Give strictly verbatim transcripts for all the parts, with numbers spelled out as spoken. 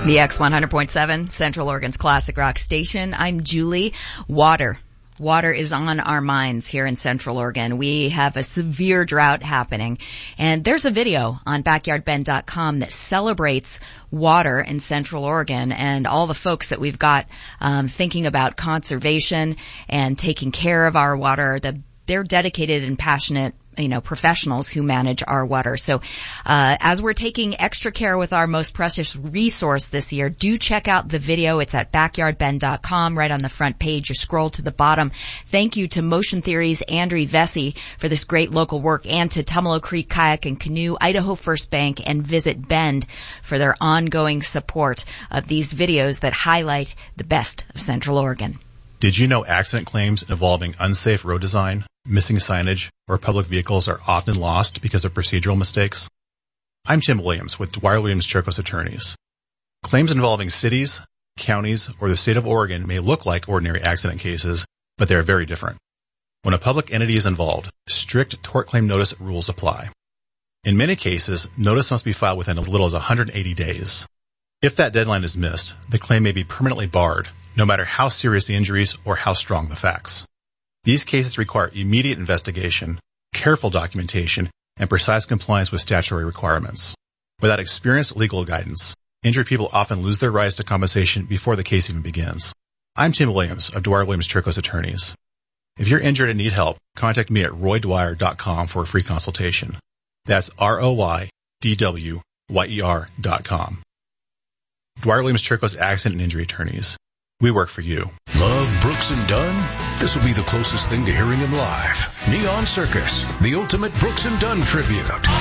The X one hundred point seven, Central Oregon's classic rock station. I'm Julie. Water. Water is on our minds here in Central Oregon. We have a severe drought happening. And there's a video on backyard bend dot com that celebrates water in Central Oregon and all the folks that we've got um, thinking about conservation and taking care of our water. The, they're dedicated and passionate, you know, professionals who manage our water. So, uh, as we're taking extra care with our most precious resource this year, do check out the video. It's at backyard bend dot com, right on the front page. You scroll to the bottom. Thank you to Motion Theory's Andre Vesey for this great local work, and to Tumalo Creek Kayak and Canoe, Idaho First Bank, and Visit Bend for their ongoing support of these videos that highlight the best of Central Oregon. Did you know accident claims involving unsafe road design, missing signage, or public vehicles are often lost because of procedural mistakes? I'm Tim Williams with Dwyer Williams Chircos Attorneys. Claims involving cities, counties, or the state of Oregon may look like ordinary accident cases, but they are very different. When a public entity is involved, strict tort claim notice rules apply. In many cases, notice must be filed within as little as one hundred eighty days. If that deadline is missed, the claim may be permanently barred, no matter how serious the injuries or how strong the facts. These cases require immediate investigation, careful documentation, and precise compliance with statutory requirements. Without experienced legal guidance, injured people often lose their rights to compensation before the case even begins. I'm Tim Williams of Dwyer Williams Chircos Attorneys. If you're injured and need help, contact me at roy dwyer dot com for a free consultation. That's R O Y D W Y E R dot com. Dwyer Williams Chircos Accident and Injury Attorneys. We work for you. Love Brooks and Dunn? This will be the closest thing to hearing him live. Neon Circus, the ultimate Brooks and Dunn tribute.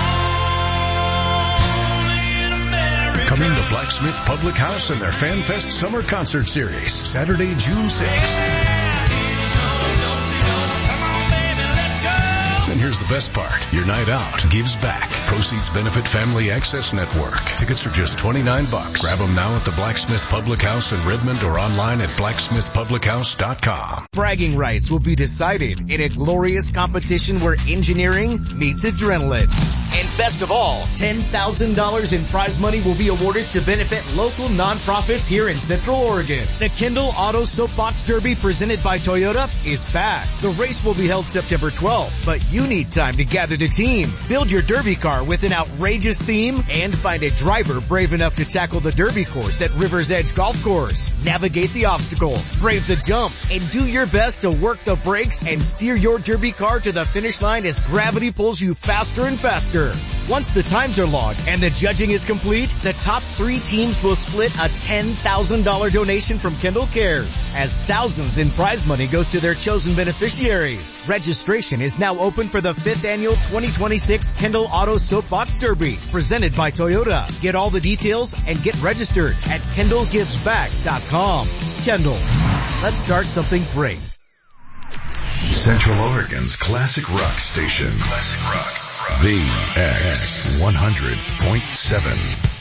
Coming to Blacksmith Public House and their Fan Fest Summer Concert Series, Saturday, June sixth. And here's the best part. Your night out gives back. Proceeds benefit Family Access Network. Tickets are just twenty-nine bucks. Grab them now at the Blacksmith Public House in Redmond or online at blacksmith public house dot com. Bragging rights will be decided in a glorious competition where engineering meets adrenaline. And best of all, ten thousand dollars in prize money will be awarded to benefit local nonprofits here in Central Oregon. The Kendall Auto Soapbox Derby presented by Toyota is back. The race will be held September twelfth, but you need time to gather the team. Build your derby car with an outrageous theme and find a driver brave enough to tackle the derby course at River's Edge Golf Course. Navigate the obstacles, brave the jumps, and do your best to work the brakes and steer your derby car to the finish line as gravity pulls you faster and faster. Once the times are logged and the judging is complete, the top three teams will split a ten thousand dollars donation from Kendall Cares, as thousands in prize money goes to their chosen beneficiaries. Registration is now open for the fifth annual twenty twenty-six Kendall Auto Soapbox Derby, presented by Toyota. Get all the details and get registered at kendall gives back dot com. Kendall, let's start something great. Central Oregon's classic rock station. Classic rock. The X one hundred point seven.